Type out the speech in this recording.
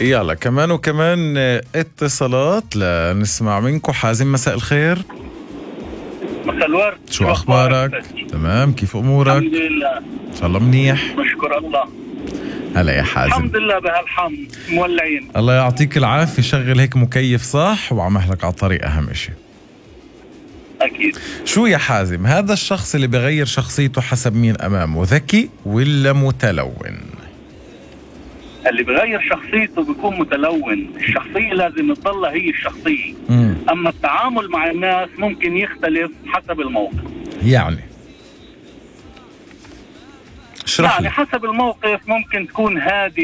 يلا كمان وكمان اتصالات لنسمع منكم. حازم مساء الخير. مساء الورد. شو أخبارك؟ تمام، كيف أمورك؟ الحمد لله إن شاء الله منيح. نشكر الله. هلا يا حازم. الحمد لله بهالحمد مولعين. الله يعطيك العافية. شغل هيك مكيف صح وعمهلك على الطريق أهم إشي. أكيد. شو يا حازم، هذا الشخص اللي بغير شخصيته حسب مين أمامه، ذكي ولا متلون؟ اللي بغير شخصيته بيكون متلون. الشخصية لازم تضلها هي الشخصية. أما التعامل مع الناس ممكن يختلف حسب الموقف. يعني اشرح يعني لي. حسب الموقف ممكن تكون هادي